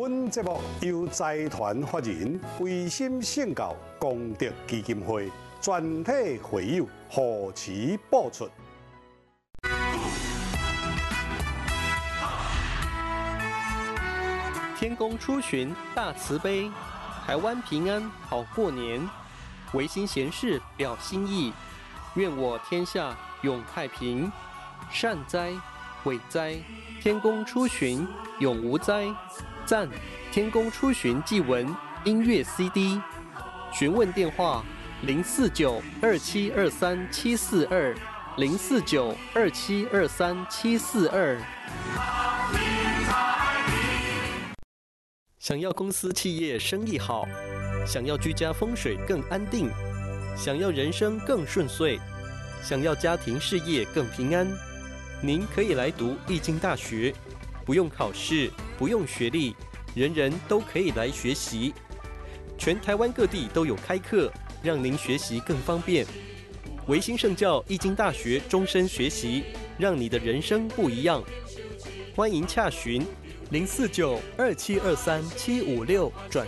本节目由财团法人维心圣教功德基金会全体会友护持播出。 天公出巡大慈悲，台湾平安好过年。维心贤士表心意，愿我天下永太平。善哉，伟哉，天公出巡永无灾。赞，天公出巡祭文音乐 CD。询问电话049-2723-742，049-2723-742。想要公司企业生意好，想要居家风水更安定，想要人生更顺遂，想要家庭事业更平安，您可以来读易经大学，不用考试，不用学历，人人都可以来学习。全台湾各地都有开课，让您学习更方便。维新圣教易经大学终身学习，让你的人生不一样。欢迎洽询049-2723-756转